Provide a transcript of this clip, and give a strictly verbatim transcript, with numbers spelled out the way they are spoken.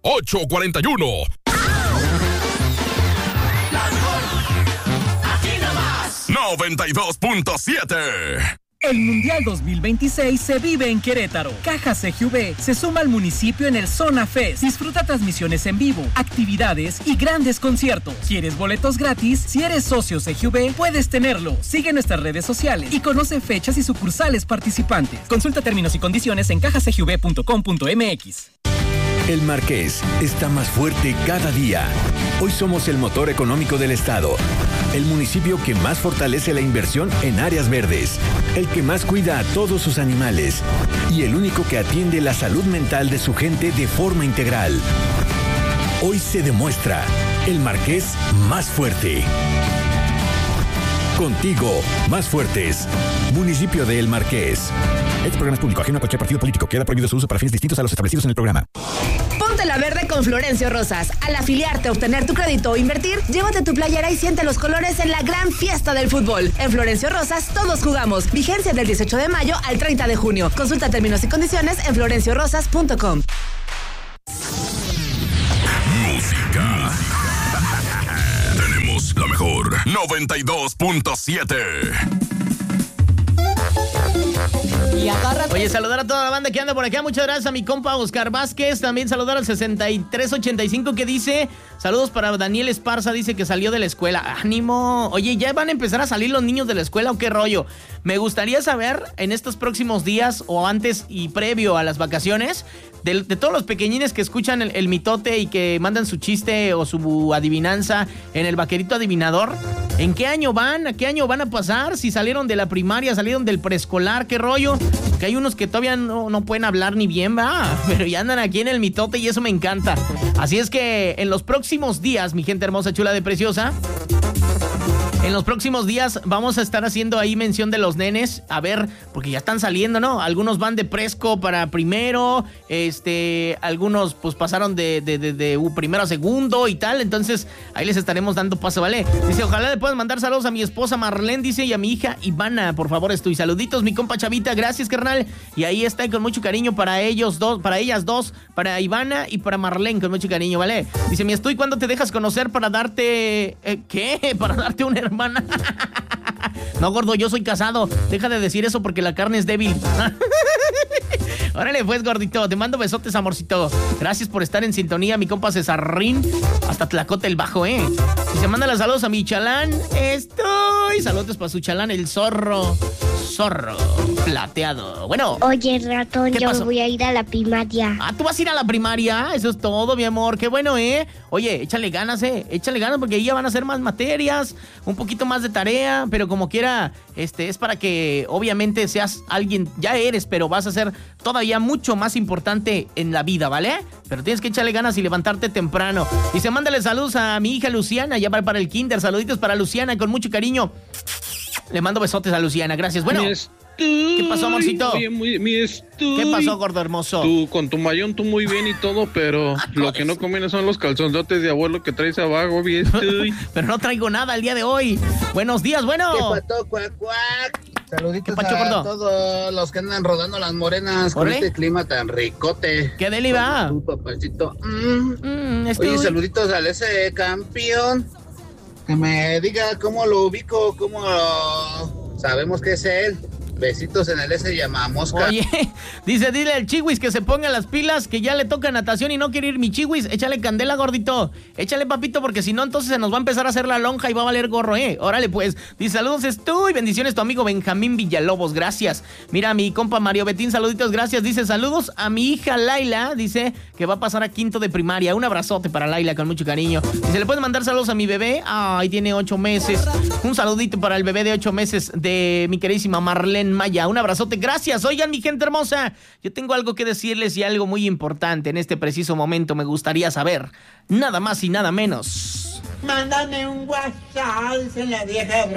ocho cuatro uno. noventa y dos punto siete. El Mundial dos mil veintiséis se vive en Querétaro. Caja C G V se suma al municipio en el Zona Fest. Disfruta transmisiones en vivo, actividades y grandes conciertos. ¿Quieres boletos gratis? Si eres socio C G V, puedes tenerlo. Sigue nuestras redes sociales y conoce fechas y sucursales participantes. Consulta términos y condiciones en caja c g v punto com punto m x. El Marqués está más fuerte cada día. Hoy somos el motor económico del estado, el municipio que más fortalece la inversión en áreas verdes, el que más cuida a todos sus animales y el único que atiende la salud mental de su gente de forma integral. Hoy se demuestra el Marqués más fuerte. Contigo, más fuertes. Municipio de El Marqués. Este programa es público, ajeno a cualquier partido político. Queda prohibido su uso para fines distintos a los establecidos en el programa. Ponte la verde con Florencio Rosas. Al afiliarte, obtener tu crédito o invertir, llévate tu playera y siente los colores en la gran fiesta del fútbol. En Florencio Rosas todos jugamos. Vigencia del dieciocho de mayo al treinta de junio. Consulta términos y condiciones en florencio rosas punto com. Música. Tenemos la mejor noventa y dos punto siete. Y agárrate. Oye, saludar a toda la banda que anda por acá. Muchas gracias a mi compa Oscar Vázquez. También saludar al sesenta y tres ochenta y cinco que dice: saludos para Daniel Esparza, dice que salió de la escuela. ¡Ánimo! Oye, ¿ya van a empezar a salir los niños de la escuela o qué rollo? Me gustaría saber en estos próximos días o antes y previo a las vacaciones de, de todos los pequeñines que escuchan el, el mitote y que mandan su chiste o su adivinanza en el vaquerito adivinador. ¿En qué año van? ¿A qué año van a pasar? Si salieron de la primaria, salieron del preescolar, ¿qué rollo? Que hay unos que todavía no, no pueden hablar ni bien, va, pero ya andan aquí en el mitote y eso me encanta. Así es que en los próximos días, mi gente hermosa, chula de preciosa, en los próximos días vamos a estar haciendo ahí mención de los nenes, a ver, porque ya están saliendo, ¿no? Algunos van de presco para primero, este, algunos pues pasaron de, de, de, de primero a segundo y tal, entonces ahí les estaremos dando paso, ¿vale? Dice, ojalá le puedan mandar saludos a mi esposa Marlene, dice, y a mi hija Ivana, por favor, estoy. Saluditos, mi compa Chavita, gracias, carnal, y ahí está, con mucho cariño para ellos dos, para ellas dos, para Ivana y para Marlene, con mucho cariño, ¿vale? Dice, mi estoy, ¿cuándo te dejas conocer para darte, eh, qué? Para darte una hermana. No, gordo, yo soy casado. Deja de decir eso porque la carne es débil. Órale, pues, gordito. Te mando besotes, amorcito. Gracias por estar en sintonía, mi compa Cesarrín. Hasta Tlacote el Bajo, ¿eh? Y se manda los saludos a mi chalán. Estoy. Saludos para su chalán, el zorro. Zorro plateado. Bueno. Oye, ratón, yo pasó? voy a ir a la primaria. Ah, ¿tú vas a ir a la primaria? Eso es todo, mi amor. Qué bueno, ¿eh? Oye, échale ganas, ¿eh? Échale ganas porque ahí ya van a hacer más materias, un poquito más de tarea, pero como quiera, este, es para que obviamente seas alguien, ya eres, pero vas a ser todavía mucho más importante en la vida, ¿vale? Pero tienes que echarle ganas y levantarte temprano. Y se mándale saludos a mi hija Luciana, ya va para el kinder. Saluditos para Luciana, con mucho cariño. Le mando besotes a Luciana, gracias. Bueno, ¿qué pasó, amorcito? Oye, muy, mi estoy. ¿Qué pasó, gordo hermoso? Tú, con tu mayón, tú muy bien y todo, pero lo que no conviene son los calzonzotes de abuelo que traes abajo, bien estoy. Pero no traigo nada el día de hoy. Buenos días, bueno. ¿Qué pasó, cuac, cuac? Saluditos pacho, a gordo? todos los que andan rodando las morenas con ¿Ole? este clima tan ricote. ¿Qué deli va? Tu papacito. Mm. Mm, estoy... Oye, saluditos al ese campeón. Que me diga cómo lo ubico, cómo lo... sabemos que es él. Besitos en el S Llamamosca. Oye, dice, dile al Chihuis que se ponga las pilas, que ya le toca natación y no quiere ir mi Chihuis. Échale candela, gordito. Échale, papito, porque si no, entonces se nos va a empezar a hacer la lonja y va a valer gorro, ¿eh? Órale, pues. Dice, saludos, estoy. Bendiciones, tu amigo Benjamín Villalobos. Gracias. Mira, mi compa Mario Betín, saluditos, gracias. Dice, saludos a mi hija Laila. Dice que va a pasar a quinto de primaria. Un abrazote para Laila, con mucho cariño. Dice, ¿le puedes mandar saludos a mi bebé? Ay, tiene ocho meses. Un saludito para el bebé de ocho meses de mi queridísima Marlene Maya. Un abrazote, gracias. Oigan, mi gente hermosa, yo tengo algo que decirles y algo muy importante en este preciso momento. Me gustaría saber, nada más y nada menos. Mándame un WhatsApp, dice la vieja